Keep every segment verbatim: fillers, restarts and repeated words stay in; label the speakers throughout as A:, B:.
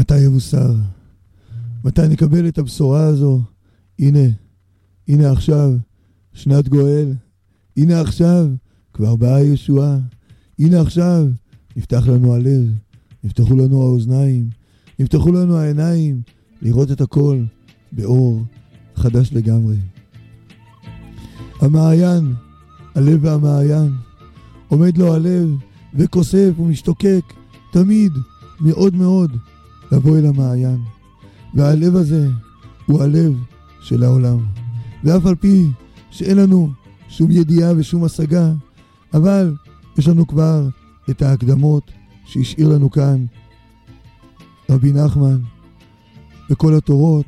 A: מתי יבשר? מתי נקבל את הבשורה הזו? הנה, הנה עכשיו שנת גואל. הנה עכשיו כבר באה ישועה. הנה עכשיו נפתח לנו הלב, נפתחו לנו האוזניים, נפתחו לנו העיניים, לראות את הכל באור חדש לגמרי. המעיין, הלב והמעיין, עומד לו הלב וכוסף ומשתוקק תמיד מאוד מאוד לבוא אל המעיין. והלב הזה הוא הלב של העולם. ואף על פי שאין לנו שום ידיעה ושום השגה, אבל יש לנו כבר את ההקדמות שהשאיר לנו כאן רבי נחמן, וכל התורות,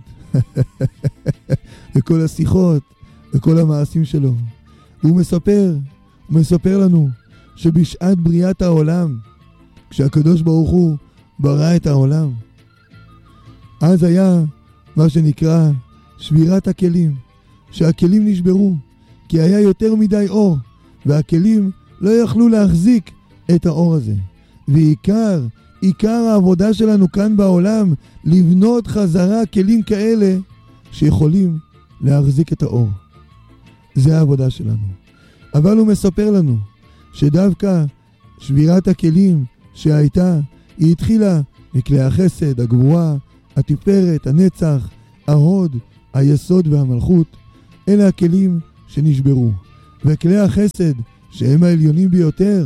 A: וכל השיחות, וכל המעשים שלו. הוא מספר, הוא מספר לנו שבשעת בריאת העולם, כשהקדוש ברוך הוא ברא את העולם, אז היה מה שנקרא שבירת הכלים, שהכלים נשברו, כי היה יותר מדי אור, והכלים לא יכלו להחזיק את האור הזה. ועיקר, עיקר העבודה שלנו כאן בעולם, לבנות חזרה כלים כאלה שיכולים להחזיק את האור. זה העבודה שלנו. אבל הוא מספר לנו שדווקא שבירת הכלים שהייתה, היא התחילה מכלי החסד, הגבורה, התפארת, הנצח, ההוד, היסוד והמלכות. אלה הכלים שנשברו. וכלי החסד, שהם העליונים ביותר,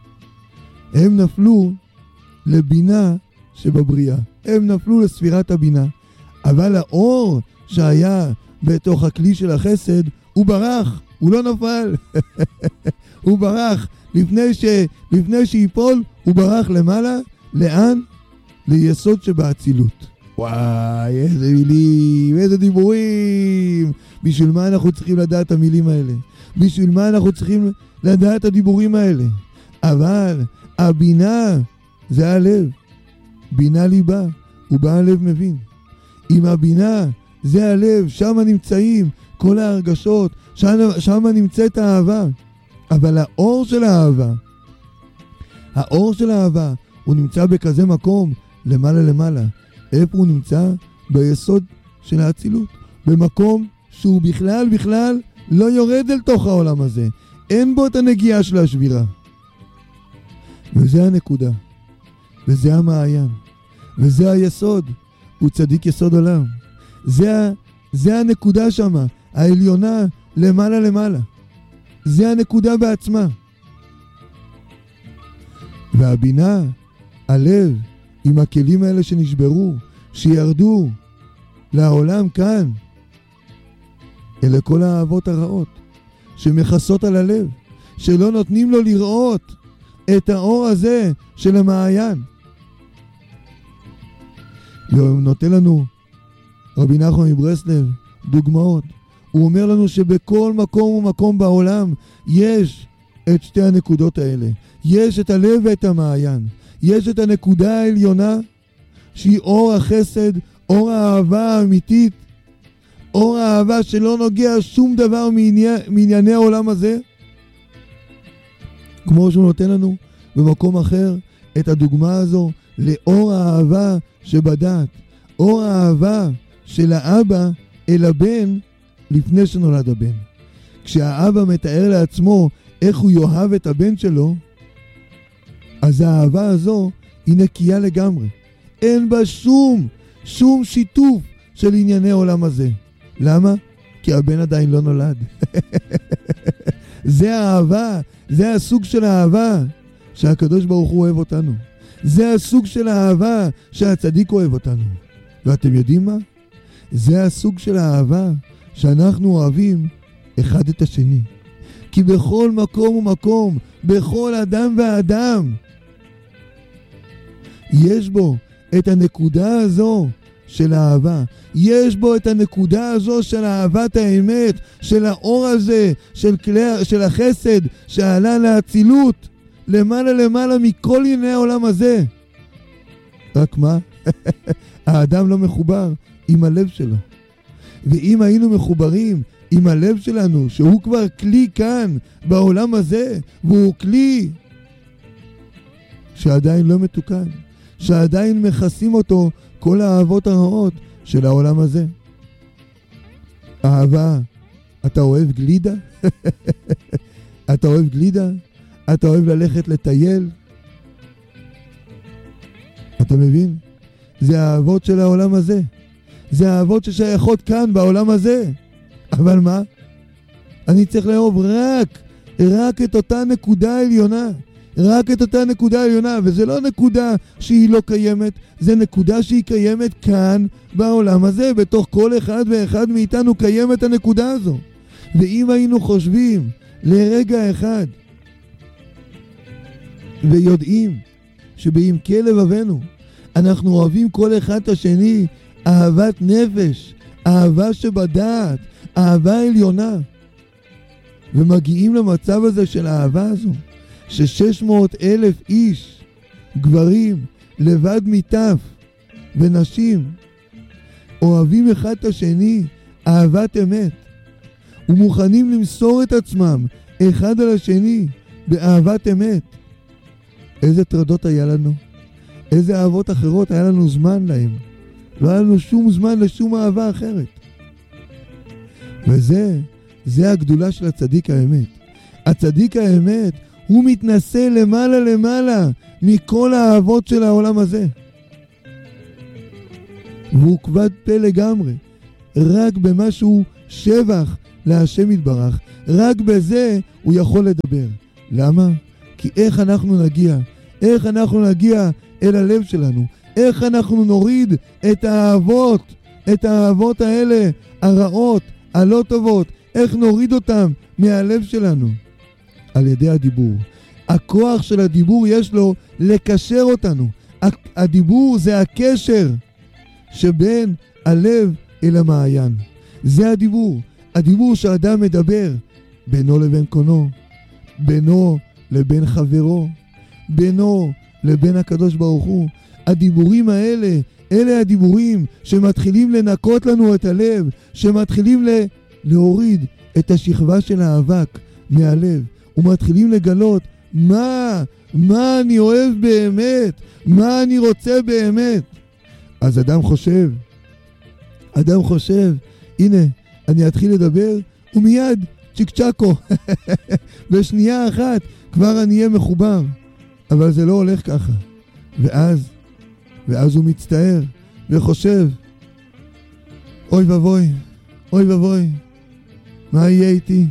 A: הם נפלו לבינה שבבריאה. הם נפלו לספירת הבינה. אבל האור שהיה בתוך הכלי של החסד, הוא ברח, הוא לא נפל. הוא ברח. לפני ש... לפני שיפול, הוא ברח למעלה. לאן? ליסוד שבאצילות. וואי, איזה מילים, איזה דיבורים. בשביל מה אנחנו צריכים לדעת את המילים האלה? בשביל מה אנחנו צריכים לדעת את הדיבורים האלה? אבל הבינה זה הלב. בינה ליבה, ובה הלב מבין. עם הבינה זה הלב, שם נמצאים כל ההרגשות, שם, שם נמצאת האהבה. אבל האור של האהבה, האור של האהבה, הוא נמצא בכזה מקום, למעלה למעלה. איפה הוא נמצא? ביסוד של האצילות. במקום שהוא בכלל בכלל לא יורד אל תוך העולם הזה. אין בו את הנגיעה של השבירה. וזה הנקודה. וזה המעיין. וזה היסוד. הוא צדיק יסוד עולם. זה, זה הנקודה שמה. העליונה למעלה למעלה. זה הנקודה בעצמה. והבינה, הלב, עם הכלים האלה שנשברו, שירדו לעולם כאן, אלה כל האהבות הרעות, שמחסות על הלב, שלא נותנים לו לראות את האור הזה של המעיין. ונותן לנו רבי נחמן מברסלב דוגמאות. הוא אומר לנו שבכל מקום ומקום בעולם יש את שתי הנקודות האלה. יש את הלב ואת המעיין. יש את הנקודה העליונה שהיא אור החסד, אור האהבה האמיתית, אור האהבה שלא נוגע שום דבר מענייני, מענייני העולם הזה. כמו שהוא נותן לנו במקום אחר את הדוגמה הזו לאור האהבה שבדעת. אור האהבה של האבא אל הבן לפני שנולד הבן. כשהאבא מתאר לעצמו איך הוא יאהב את הבן שלו, אז האהבה הזו היא נקייה לגמרי. אין בה שום, שום שיתוף של ענייני עולם הזה. למה? כי הבן עדיין לא נולד. זה האהבה, זה הסוג של האהבה שהקדוש ברוך הוא אוהב אותנו. זה הסוג של האהבה שהצדיק אוהב אותנו. ואתם יודעים מה? זה הסוג של האהבה שאנחנו אוהבים אחד את השני. כי בכל מקום ומקום, בכל אדם ואדם, יש בו את הנקודה הזו של האהבה. יש בו את הנקודה הזו של אהבת האמת, של האור הזה, של, כלי, של החסד, שעלה לאצילות, למעלה למעלה מכל ענייני העולם הזה. רק מה? האדם לא מחובר עם הלב שלו. ואם היינו מחוברים עם הלב שלנו, שהוא כבר כלי כאן בעולם הזה, והוא כלי שעדיין לא מתוקן, שעדיין מכסים אותו כל האהבות הרעות של העולם הזה. אהבה, אתה אוהב גלידה? אתה אוהב גלידה? אתה אוהב ללכת לטייל? אתה מבין? זה האהבות של העולם הזה. זה האהבות ששייכות כאן בעולם הזה. אבל מה? אני צריך לאהוב רק, רק את אותה נקודה עליונה. רק את אותה נקודה עליונה, וזה לא נקודה שהיא לא קיימת, זה נקודה שהיא קיימת כאן בעולם הזה. בתוך כל אחד ואחד מאיתנו קיימת הנקודה הזו. ואם היינו חושבים לרגע אחד ויודעים שבעמקי לבבנו אנחנו אוהבים כל אחד את השני אהבת נפש, אהבה שבדעת, אהבה עליונה, ומגיעים למצב הזה של האהבה הזו, ש-שש מאות אלף איש, גברים, לבד מטף, ונשים, אוהבים אחד את השני אהבת אמת, ומוכנים למסור את עצמם אחד על השני באהבת אמת. איזה טרדות היה לנו, איזה אהבות אחרות היה לנו זמן להם. לא היה לנו שום זמן לשום אהבה אחרת. וזה, זה הגדולה של הצדיק האמת. הצדיק האמת הוא מתנשא למעלה למעלה מכל האהבות של העולם הזה. והוא כבד פה לגמרי, רק במשהו שבח להשם יתברך, רק בזה הוא יכול לדבר. למה? כי איך אנחנו נגיע, איך אנחנו נגיע אל הלב שלנו, איך אנחנו נוריד את האהבות, את האהבות האלה, הרעות, הלא טובות, איך נוריד אותם מהלב שלנו? על ידי הדיבור. הכוח של הדיבור יש לו לקשר אותנו. הדיבור זה הקשר שבין הלב אל המעיין. זה הדיבור. הדיבור שאדם מדבר בינו לבין קונו, בינו לבין חברו, בינו לבין הקדוש ברוך הוא. הדיבורים האלה, אלה הדיבורים שמתחילים לנקות לנו את הלב, שמתחילים ל- להוריד את השכבה של האבק מהלב, ומתחילים לגלות מה, מה אני אוהב באמת, מה אני רוצה באמת. אז אדם חושב, אדם חושב, הנה, אני אתחיל לדבר, ומיד צ'יק צ'קו, בשנייה אחת כבר אני אהיה מחובר. אבל זה לא הולך ככה. ואז, ואז הוא מצטער וחושב, אוי ובוי, אוי ובוי, מה יהיה איתי?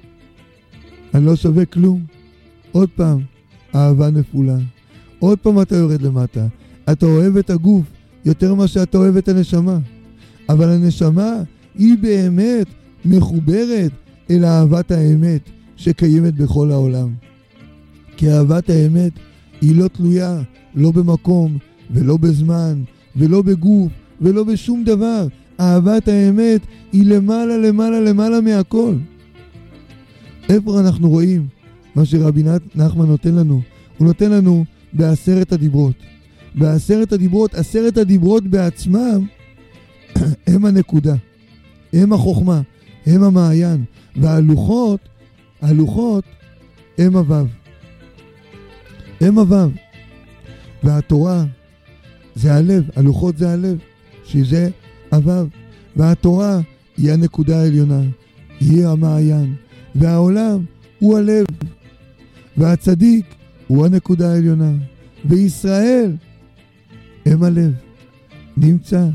A: אני לא שווה כלום. עוד פעם, אהבה נפולה. עוד פעם אתה יורד למטה. אתה אוהב את הגוף יותר ממה שאתה אוהב את הנשמה. אבל הנשמה היא באמת מחוברת אל אהבת האמת שקיימת בכל העולם. כי אהבת האמת היא לא תלויה, לא במקום ולא בזמן ולא בגוף ולא בשום דבר. אהבת האמת היא למעלה למעלה למעלה מהכל. איפה אנחנו רואים מה שרבי נחמן נותן לנו? הוא נותן לנו בעשרת הדיברות. בעשרת הדיברות, עשרת הדיברות בעצמם הם הנקודה, הם החוכמה, הם המעיין, והלוחות, הלוחות הם הוו. הם הוו. והתורה זה הלב, הלוחות זה הלב, שזה הוו. והתורה היא הנקודה העליונה, היא המעיין. והעולם הוא הלב. והצדיק הוא הנקודה העליונה. וישראל הם הלב. נמצא,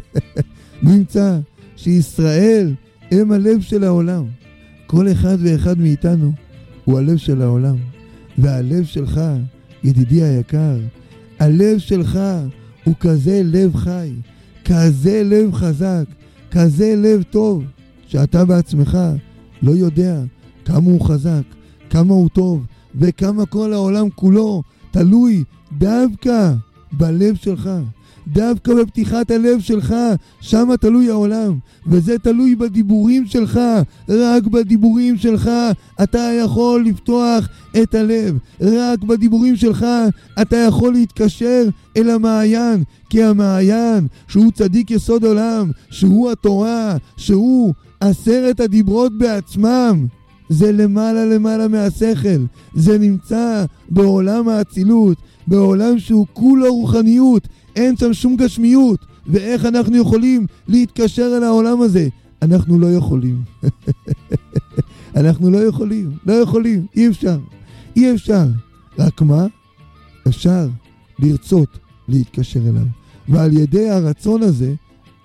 A: נמצא שישראל הם הלב של העולם. כל אחד ואחד מאיתנו הוא הלב של העולם. והלב שלך, ידידי היקר, הלב שלך הוא כזה לב חי, כזה לב חזק, כזה לב טוב, שאתה בעצמך לא יודע כמה הוא חזק, כמה הוא טוב, וכמה כל העולם כולו תלוי דווקא בלב שלך. דווקא בפתיחת הלב שלך, שם תלוי העולם, וזה תלוי בדיבורים שלך. רק בדיבורים שלך אתה יכול לפתוח את הלב, רק בדיבורים שלך אתה יכול להתקשר אל המעיין, כי המעיין שהוא צדיק יסוד עולם, שהוא התורה, שהוא עשרת הדיברות בעצמם, זה למעלה למעלה מהשכל, זה נמצא בעולם האצילות, בעולם שהוא כולו רוחניות, אין שם שום גשמיות. ואיך אנחנו יכולים להתקשר אל העולם הזה? אנחנו לא יכולים. אנחנו לא יכולים, לא יכולים, אי אפשר, אי אפשר. רק מה? אפשר לרצות להתקשר אליו. ועל ידי הרצון הזה,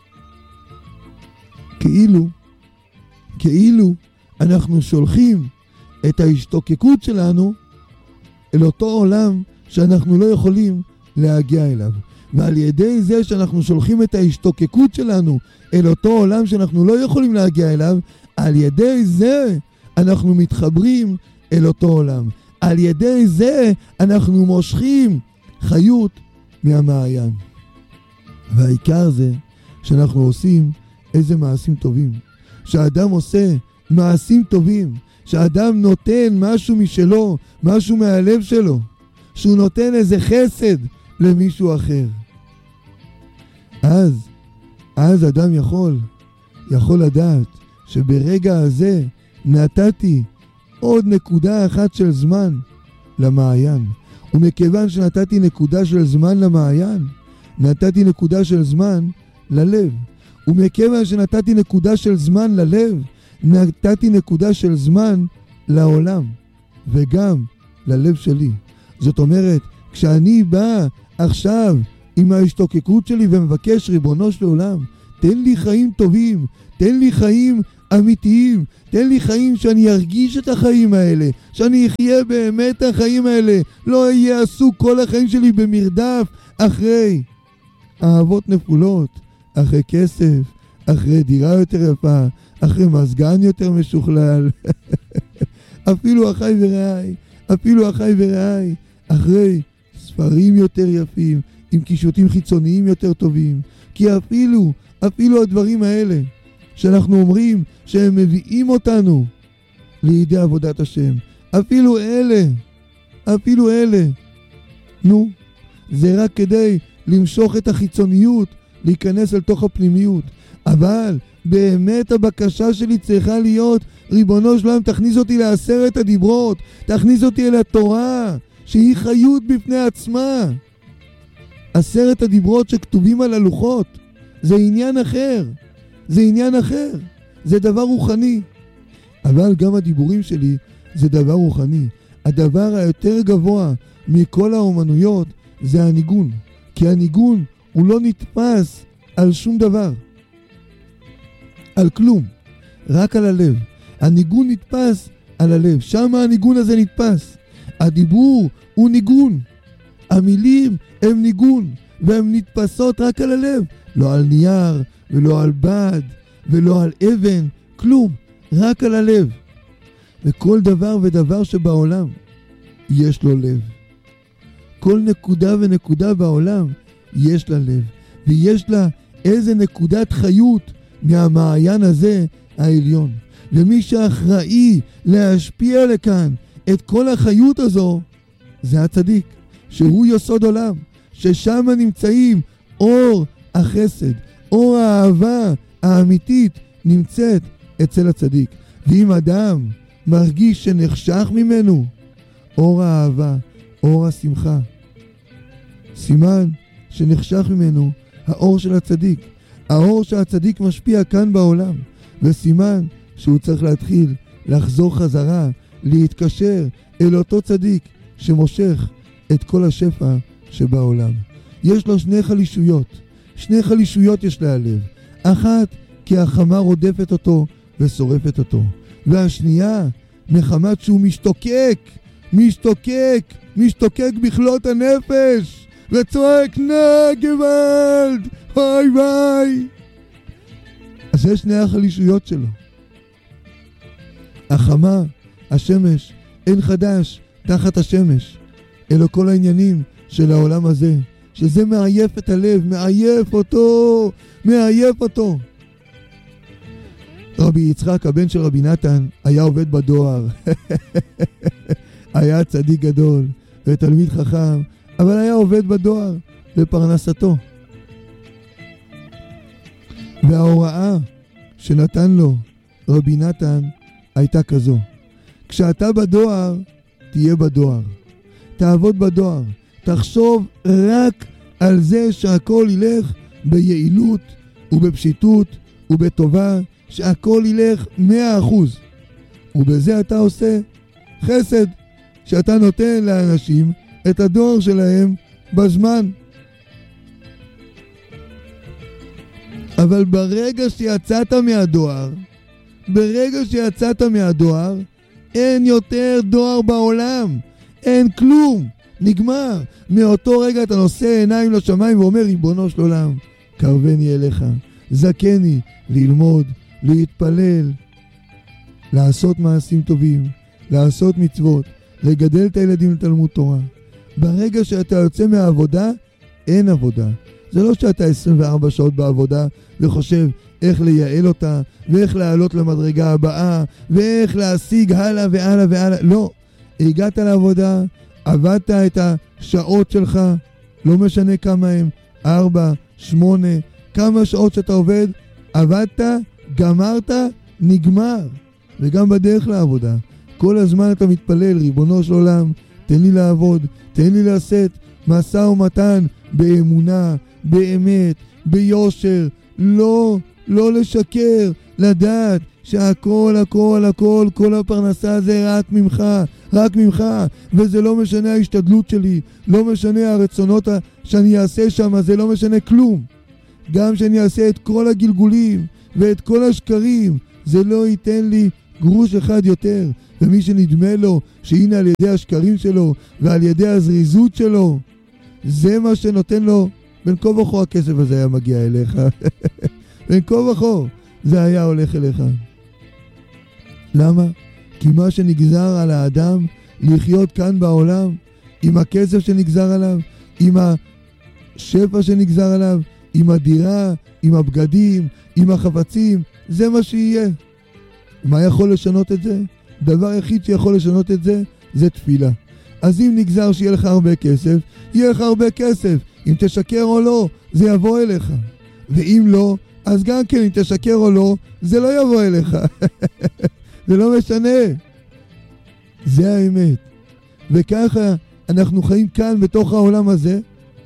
A: כאילו, כאילו אנחנו שולחים את ההשתוקקות שלנו אל אותו עולם שאנחנו לא יכולים להגיע אליו. ועל ידי זה שאנחנו שולחים את ההשתוקקות שלנו אל אותו עולם שאנחנו לא יכולים להגיע אליו, על ידי זה אנחנו מתחברים אל אותו עולם. על ידי זה אנחנו מושכים חיות מהמעיין. והעיקר זה שאנחנו עושים איזה מעשים טובים. שהאדם עושה מעשים טובים. שהאדם נותן משהו משלו, משהו מהלב שלו. שהוא נותן איזה חסד למישהו אחר. אז, אז אדם יכול, יכול לדעת שברגע הזה נתתי עוד נקודה אחת של זמן למעיין. ומכיוון שנתתי נקודה של זמן למעיין, נתתי נקודה של זמן ללב. ומכיוון שנתתי נקודה של זמן ללב, נתתי נקודה של זמן לעולם, וגם ללב שלי. זאת אומרת, כשאני בא עכשיו עם ההשתוקקות שלי ומבקש, ריבונו של עולם, תן לי חיים טובים, תן לי חיים אמיתיים, תן לי חיים שאני ארגיש את החיים האלה, שאני אחיה באמת החיים האלה, לא אהיה עסוק כל החיים שלי במרדף אחרי אהבות נפולות, אחרי כסף, אחרי דירה יותר יפה, אחרי מזגן יותר משוכלל, אפילו אחי ורעי, אפילו אחי ורעי, אחרי ספרים יותר יפים, עם קישוטים חיצוניים יותר טובים. כי אפילו, אפילו הדברים האלה שאנחנו אומרים שהם מביאים אותנו לידי עבודת השם, אפילו אלה, אפילו אלה, נו, זה רק כדי למשוך את החיצוניות, להיכנס אל תוך הפנימיות. אבל באמת הבקשה שלי צריכה להיות, ריבונו של עולם, תכניס אותי לעשרת הדיברות, תכניס אותי אל התורה, שהיא חיות בפני עצמה. עשרת הדיברות שכתובים על הלוחות, זה עניין אחר, זה עניין אחר, זה דבר רוחני. אבל גם הדיבורים שלי זה דבר רוחני. הדבר היותר גבוה מכל האומנויות זה הניגון. כי הניגון הוא לא נתפס על שום דבר, על כלום, רק על הלב. הניגון נתפס על הלב, שם הניגון הזה נתפס. הדיבור הוא ניגון, המילים הם ניגון, והן נתפסות רק על הלב, לא על נייר ולא על בד ולא על אבן, כלום, רק על הלב. וכל דבר ודבר שבעולם יש לו לב. כל נקודה ונקודה בעולם יש לה לב, ויש לה איזה נקודת חיות מהמעיין הזה העליון. ומי שאחראי להשפיע לכאן את כל החיות הזו זה הצדיק, שהוא יסוד עולם, ששם נמצאים אור החסד, אור האהבה האמיתית נמצאת אצל הצדיק. ואם אדם מרגיש שנחשך ממנו אור האהבה, אור השמחה, סימן שנחשך ממנו האור של הצדיק, האור שהצדיק משפיע כאן בעולם, וסימן שהוא צריך להתחיל לחזור חזרה, להתקשר אל אותו צדיק שמושך את כל השפע שבעולם. יש לו שני חלישויות, שני חלישויות יש להלב. אחת כי החמה רודפת אותו ושורפת אותו, והשנייה מחמת שהוא משתוקק, משתוקק, משתוקק בכלות הנפש וצועק נא גוואלד, ביי ביי. אז זה שני החלישויות שלו. החמה, השמש, אין חדש תחת השמש, אלו כל העניינים של העולם הזה, שזה מעייף את הלב, מעייף אותו, מעייף אותו. רבי יצחק, הבן של רבי נתן, היה עובד בדואר. היה צדיק גדול ותלמיד חכם, אבל היה עובד בדואר לפרנסתו. וההוראה שנתן לו רבי נתן הייתה כזו: כשאתה בדואר, תהיה בדואר, תעבוד בדואר, תחשוב רק על זה שהכל ילך ביעילות ובפשיטות ובטובה, שהכל ילך מאה אחוז. ובזה אתה עושה חסד, שאתה נותן לאנשים את הדואר שלהם בזמן. אבל ברגע שיצאת מהדואר, ברגע שיצאת מהדואר, אין יותר דואר בעולם. אין כלום. נגמר. מאותו רגע אתה נושא עיניים לשמיים ואומר, ריבונו של עולם, קרבני אליך, זכני ללמוד, להתפלל, לעשות מעשים טובים, לעשות מצוות, לגדל את הילדים לתלמוד תורה. ברגע שאתה יוצא מהעבודה, אין עבודה. זה לא שאתה עשרים וארבע שעות בעבודה וחושב איך לייעל אותה, ואיך לעלות למדרגה הבאה, ואיך להשיג הלאה והלאה והלאה. לא. הגעת לעבודה, עבדת את השעות שלך, לא משנה כמה הם, ארבע, שמונה, כמה שעות שאתה עובד, עבדת, גמרת, נגמר. וגם בדרך לעבודה, כל הזמן אתה מתפלל, ריבונו של עולם, תן לי לעבוד, תן לי לעשות משא ומתן באמונה, באמת, ביושר, לא, לא לשקר, לדעת שהכל, הכל, הכל, כל הפרנסה זה רק ממך, רק ממך, וזה לא משנה ההשתדלות שלי, לא משנה הרצונות שאני אעשה שם, זה לא משנה כלום. גם שאני אעשה את כל הגלגולים ואת כל השקרים, זה לא ייתן לי גרוש אחד יותר. ומי שנדמה לו שהנה על ידי השקרים שלו ועל ידי הזריזות שלו, זה מה שנותן לו, בין כה וכה הכסף הזה היה מגיע אליך. בין כה וכה זה היה הולך אליך. למה? כי מה שנגזר על האדם לחיות כאן בעולם, עם הכסף שנגזר עליו, עם השפע שנגזר עליו, עם הדירה, עם הבגדים, עם החפצים, זה מה שיהיה. מה יכול לשנות את זה? דבר יחיד שיכול לשנות את זה, זה תפילה. אז אם נגזר שיהיה לך הרבה כסף, יהיה לך הרבה כסף. אם תשקר או לא, זה יבוא אליך. ואם לא, אז גם כן, אם תשקר או לא, זה לא יבוא אליך. זה לא משנה. זה האמת. וככה אנחנו חיים כאן בתוך העולם הזה,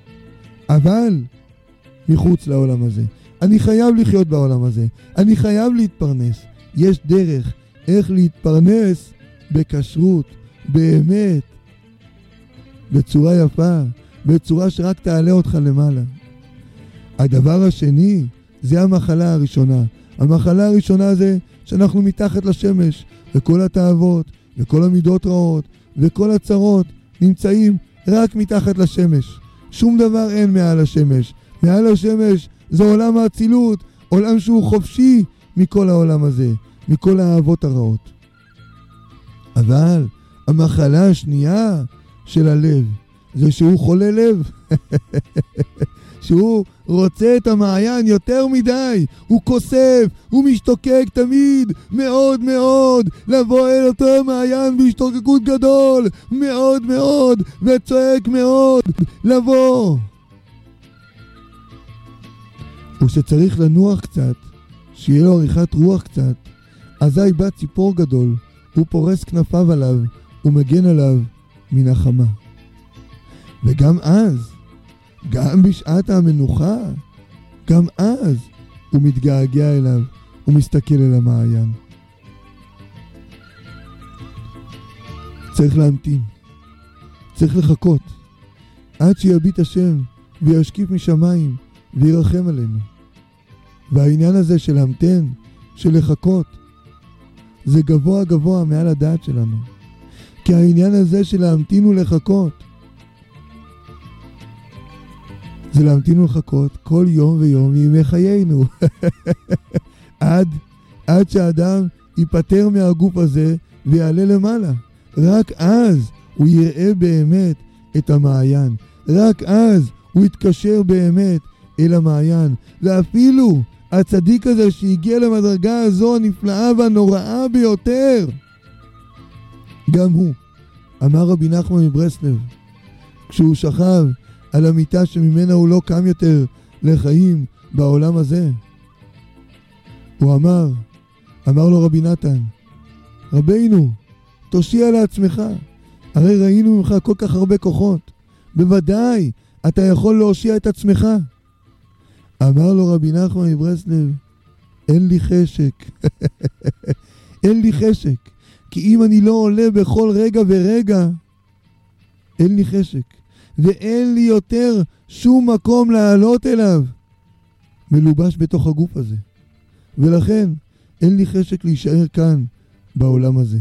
A: אבל מחוץ לעולם הזה. אני חייב לחיות בעולם הזה. אני חייב להתפרנס. יש דרך איך להתפרנס בכשרות, באמת, בצורה יפה, בצורה שרק תעלה אותך למעלה. הדבר השני, זה המחלה הראשונה. המחלה הראשונה זה שאנחנו מתחת לשמש, וכל התאוות, וכל המידות רעות, וכל הצרות נמצאים רק מתחת לשמש. שום דבר אין מעל השמש. מעל השמש זה עולם האצילות, עולם שהוא חופשי מכל העולם הזה, מכל האהבות הרעות. אבל המחלה השנייה של הלב, זה שהוא חולה לב. שהוא רוצה את המעיין יותר מדי, הוא כוסף, הוא משתוקק תמיד, מאוד מאוד, לבוא אל אותו מעיין בהשתוקקות גדול, מאוד מאוד, וצועק מאוד, לבוא. וכשצריך לנוח קצת, שיהיה לו עריכת רוח קצת, אזי בא ציפור גדול, הוא פורס כנפיו עליו, הוא מגן עליו מן החמה. וגם אז, גם בשעת המנוחה, גם אז הוא מתגעגע אליו, הוא מסתכל אל המעיין. צריך להמתין, צריך לחכות, עד שיביט השם וישקיף משמיים וירחם עלינו. והעניין הזה של להמתן, של לחכות, זה גבוה גבוה מעל הדעת שלנו. כי העניין הזה של להמתין ולחכות, זה להמתין ולחכות כל יום ויום מימי חיינו. עד, עד שהאדם ייפטר מהגוף הזה ויעלה למעלה. רק אז הוא יראה באמת את המעיין. רק אז הוא יתקשר באמת אל המעיין. ואפילו הצדיק הזה שהגיע למדרגה הזו הנפלאה והנוראה ביותר, גם הוא, אמר רבי נחמן מברסלב, כשהוא שכב על המיטה שממנה הוא לא קם יותר לחיים בעולם הזה, הוא אמר, אמר לו רבי נתן, רבינו, תושיע לעצמך, הרי ראינו ממך כל כך הרבה כוחות, בוודאי, אתה יכול להושיע את עצמך. אמר לו רבי נחמן מברסלב, אין לי חשק. אין לי חשק. כי אם אני לא עולה בכל רגע ורגע, אין לי חשק. ואין לי יותר שום מקום לעלות אליו. מלובש בתוך הגוף הזה. ולכן, אין לי חשק להישאר כאן, בעולם הזה.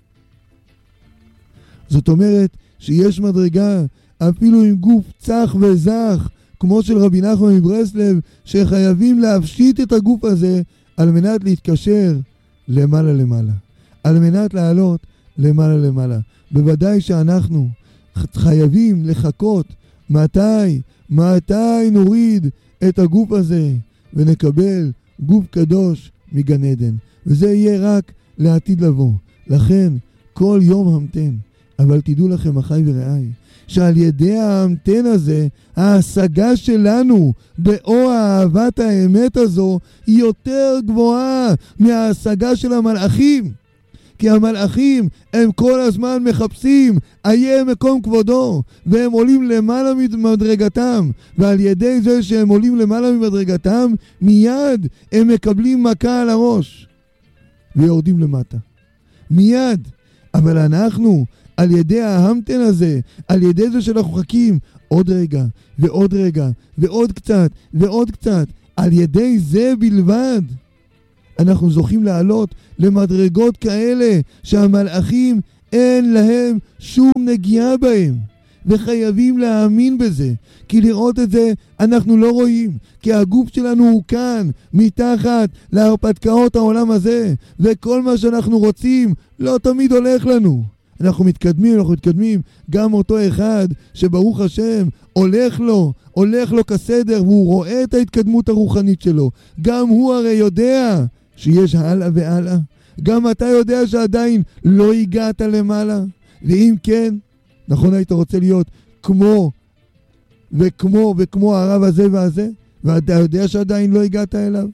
A: זאת אומרת, שיש מדרגה, אפילו עם גוף צח וזך, כמו של רבי נחמן מברסלב, שחייבים להפשיט את הגוף הזה, על מנת להתקשר למעלה למעלה. על מנת לעלות למעלה למעלה. בוודאי שאנחנו חייבים לחכות מתי, מתי נוריד את הגוף הזה ונקבל גוף קדוש מגן עדן. וזה יהיה רק לעתיד לבוא. לכן כל יום המתן. אבל תדעו לכם אחי ורעי, שעל ידי ההמתן הזה, ההשגה שלנו באור אהבת האמת הזו היא יותר גבוהה מההשגה של המלאכים. כי המלאכים הם כל הזמן מחפשים איה מקום כבודו, והם עולים למעלה ממדרגתם, ועל ידי זה שהם עולים למעלה ממדרגתם, מיד הם מקבלים מכה על הראש ויורדים למטה. מיד. אבל אנחנו, על ידי ההמתן הזה, על ידי זה שאנחנו חכים עוד רגע ועוד רגע ועוד קצת ועוד קצת, על ידי זה בלבד אנחנו זוכים לעלות למדרגות כאלה שהמלאכים אין להם שום נגיעה בהם, וחייבים להאמין בזה. כי לראות את זה אנחנו לא רואים, כי הגוף שלנו הוא כאן מתחת להרפתקאות העולם הזה, וכל מה שאנחנו רוצים לא תמיד הולך לנו. אנחנו מתקדמים, אנחנו מתקדמים. גם אותו אחד שברוך השם הולך לו, הולך לו כסדר, והוא רואה את ההתקדמות הרוחנית שלו. גם הוא הרי יודע שיש הלאה והלאה. גם אתה יודע שעדיין לא הגעת למעלה. ואם כן, נכון היית רוצה להיות כמו וכמו וכמו הרב הזה והזה, ואתה יודע שעדיין לא הגעת אליו.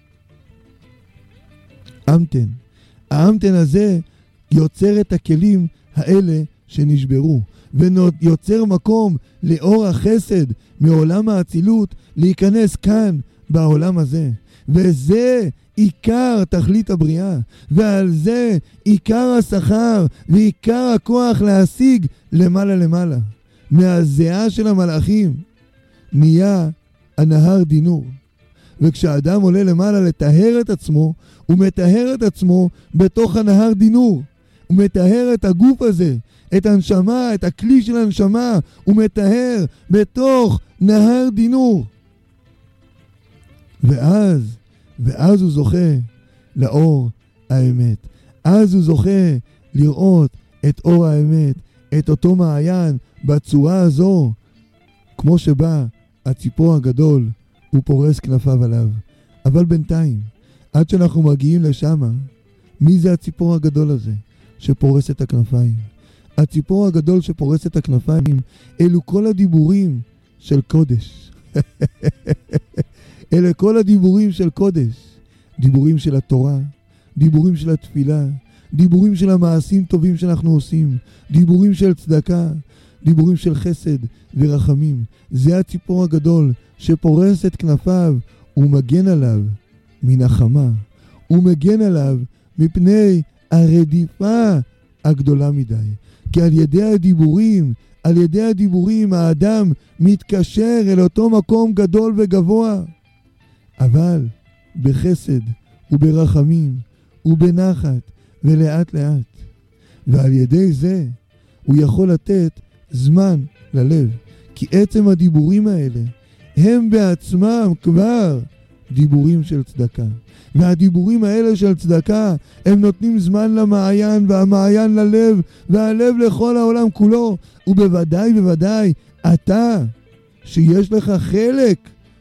A: המתן. ההמתן הזה יוצר את הכלים האלה שנשברו, ויוצר מקום לאור החסד מעולם האצילות להיכנס כאן בעולם הזה. וזה עיקר תכלית הבריאה, ועל זה עיקר השכר ועיקר הכוח להשיג למעלה למעלה. מהזיעה של המלאכים נהיה הנהר דינור. וכשאדם עולה למעלה לטהר את עצמו, הוא מטהר את עצמו בתוך הנהר דינור. הוא מטהר את הגוף הזה, את הנשמה, את הכלי של הנשמה, הוא מטהר בתוך נהר דינור. ואז, ואז הוא זוכה לאור האמת. אז הוא זוכה לראות את אור האמת, את אותו מעיין בצורה הזו, כמו שבא הציפור הגדול, הוא פורס כנפיו עליו. אבל בינתיים, עד שאנחנו מגיעים לשם, מי זה הציפור הגדול הזה שפורס את הכנפיים? הציפור הגדול שפורס את הכנפיים, אלו כל הדיבורים של קודש. אלה כל הדיבורים של קודש. דיבורים של התורה, דיבורים של התפילה, דיבורים של המעשים טובים שאנחנו עושים, דיבורים של צדקה, דיבורים של חסד ורחמים. זה הציפור הגדול שפורס את כנפיו ומגן עליו מן החמה. הוא מגן עליו מפני הרדיפה הגדולה מדי. כי על ידי הדיבורים, על ידי הדיבורים האדם מתקשר אל אותו מקום גדול וגבוה. אבל בחסד וברחמים ובנחת ולאט לאט. ועל ידי זה הוא יכול לתת זמן ללב. כי עצם הדיבורים האלה הם בעצמם כבר דיבורים של צדקה. והדיבורים האלה של צדקה הם נותנים זמן למעיין, והמעיין ללב, והלב לכל העולם כולו. ובוודאי בוודאי אתה שיש לך חלק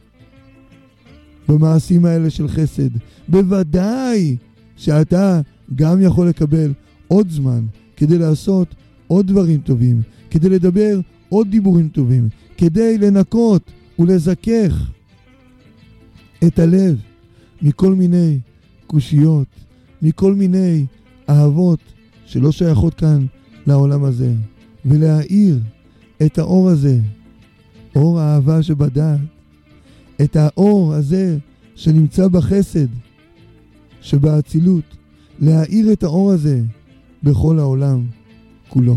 A: במעשים האלה של חסד, בוודאי שאתה גם יכול לקבל עוד זמן כדי לעשות עוד דברים טובים, כדי לדבר עוד דיבורים טובים, כדי לנקות ולזכך את הלב מכל מיני קושיות, מכל מיני אהבות שלא שייכות כאן לעולם הזה, ולהאיר את האור הזה, אור האהבה שבדעת, את האור הזה שנמצא בחסד, שבאצילות, להאיר את האור הזה בכל העולם כולו.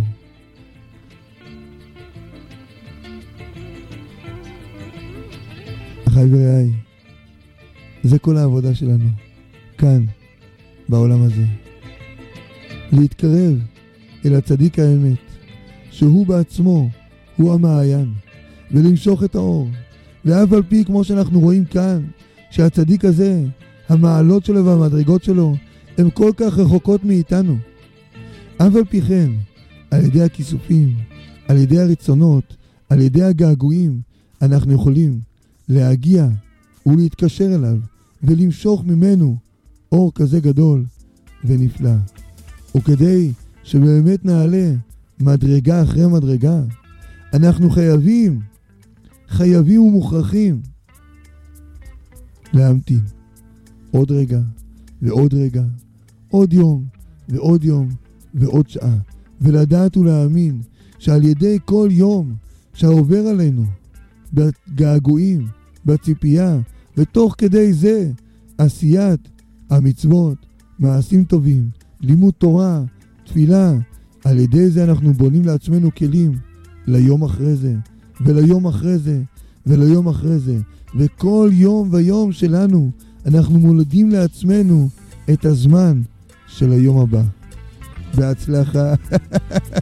A: אחי ורעי, זה כל העבודה שלנו, כאן, בעולם הזה. להתקרב אל הצדיק האמת, שהוא בעצמו, הוא המעיין, ולמשוך את האור. ואף על פי, כמו שאנחנו רואים כאן, שהצדיק הזה, המעלות שלו והמדרגות שלו, הן כל כך רחוקות מאיתנו. אף על פי כן, על ידי הכיסופים, על ידי הרצונות, על ידי הגעגועים, אנחנו יכולים להגיע ולהתקשר אליו, ולמשוך ממנו אור כזה גדול ונפלא. וכדי שבאמת נעלה מדרגה אחרי מדרגה, אנחנו חייבים, חייבים ומוכרחים להמתין עוד רגע ועוד רגע, עוד יום ועוד יום ועוד שעה, ולדעת ולהאמין שעל ידי כל יום שעובר עלינו בגעגועים, בציפייה, ותוך כדי זה עשיית המצוות, מעשים טובים, לימוד תורה, תפילה, על ידי זה אנחנו בונים לעצמנו כלים ליום אחרי זה, וליום אחרי זה, וליום אחרי זה. וכל יום ויום שלנו אנחנו מולדים לעצמנו את הזמן של היום הבא. בהצלחה.